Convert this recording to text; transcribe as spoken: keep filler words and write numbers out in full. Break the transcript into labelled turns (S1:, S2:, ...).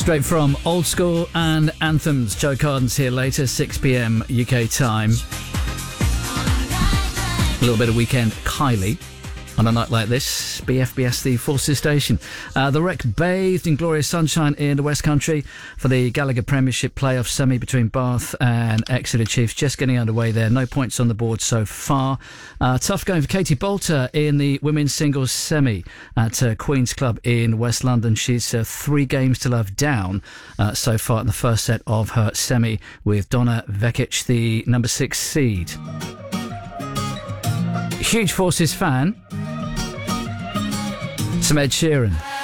S1: Straight from Old School and Anthems. Joe Carden's here later, six p.m. U K time. A little bit of Weekend Kylie on a night like this. B F B S, the Forces Station. Uh, the Wreck bathed in glorious sunshine in the West Country for the Gallagher Premiership playoff semi between Bath and Exeter Chiefs. Just getting underway there. No points on the board so far. Uh, tough going for Katie Bolter in the women's singles semi at uh, Queen's Club in West London. She's uh, three games to love down uh, so far in the first set of her semi with Donna Vekic, the number six seed. Huge Forces fan. Some Ed Sheeran.